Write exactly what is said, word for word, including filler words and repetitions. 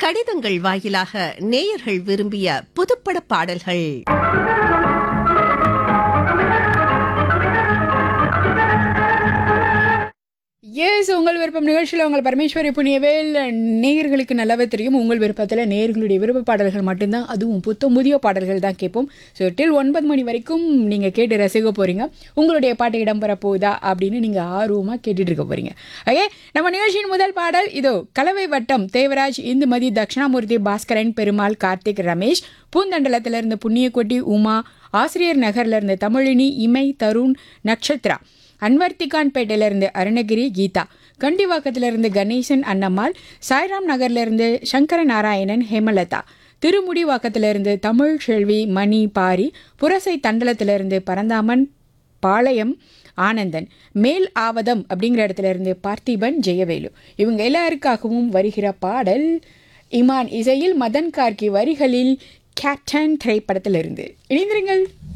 கடிதங்கள் வாயிலாக நேயர்கள் விரும்பிய புதுப்பட பாடல்கள். எஸ், உங்கள் விருப்பம் நிகழ்ச்சியில் உங்கள் பரமேஸ்வரி புண்ணியவேல். நேயர்களுக்கு நல்லாவே தெரியும், உங்கள் விருப்பத்தில் நேயர்களுடைய விருப்ப பாடல்கள் மட்டும்தான், அதுவும் புத்த முதிய பாடல்கள் தான் கேட்போம். ஸோ டில் ஒன்பது மணி வரைக்கும் நீங்கள் கேட்டு ரசிக்க போகிறீங்க. உங்களுடைய பாட்டு இடம்பெற போகுதா அப்படின்னு நீங்கள் ஆர்வமாக கேட்டுட்டு இருக்க போகிறீங்க. ஓகே, நம்ம நிகழ்ச்சியின் முதல் பாடல் இதோ. கலவை வட்டம் தேவராஜ், இந்துமதி, தட்சிணாமூர்த்தி, பாஸ்கரன், பெருமாள், கார்த்திக், ரமேஷ், பூந்தண்டலத்திலிருந்து புண்ணியக்கொட்டி, உமா, ஆசிரியர் நகர்லேருந்து தமிழினி, இமை, தருண், நட்சத்திரா, அன்வர்த்திகான்பேட்டையிலிருந்து அருணகிரி, கீதா, கண்டிவாக்கத்திலிருந்து கணேசன், அன்னம்மாள், சாய்ராம் நகர்லேருந்து சங்கர நாராயணன், ஹேமலதா, திருமுடிவாக்கத்திலிருந்து தமிழ் செல்வி, மணி, பாரி, புரசை தண்டலத்திலிருந்து பரந்தாமன், பாளையம் ஆனந்தன், மேல் ஆவதம் அப்படிங்கிற இடத்துல இருந்து பார்த்திபன், ஜெயவேலு. இவங்க எல்லாருக்காகவும் வருகிற பாடல் இமான் இசையில் மதன் கார்கி வரிகளில் கேப்டன் திரைப்படத்திலிருந்து. இணைந்திருங்கள்.